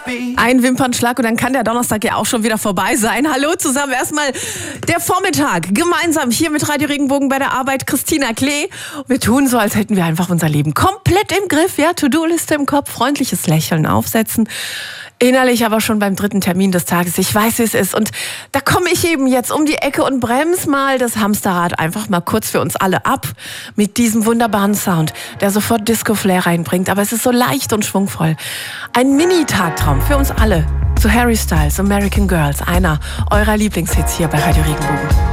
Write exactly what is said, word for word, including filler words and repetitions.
Ein Wimpernschlag und dann kann der Donnerstag ja auch schon wieder vorbei sein. Hallo zusammen, erstmal der Vormittag, gemeinsam hier mit Radio Regenbogen bei der Arbeit, Christina Klee. Wir tun so, als hätten wir einfach unser Leben komplett im Griff. Ja, To-Do-Liste im Kopf, freundliches Lächeln aufsetzen. Innerlich aber schon beim dritten Termin des Tages. Ich weiß, wie es ist. Und da komme ich eben jetzt um die Ecke und bremse mal das Hamsterrad einfach mal kurz für uns alle ab. Mit diesem wunderbaren Sound, der sofort Disco-Flair reinbringt. Aber es ist so leicht und schwungvoll. Ein Mini-Tagtraum für uns alle. Zu Harry Styles, American Girls. Einer eurer Lieblingshits hier bei Radio Regenbogen.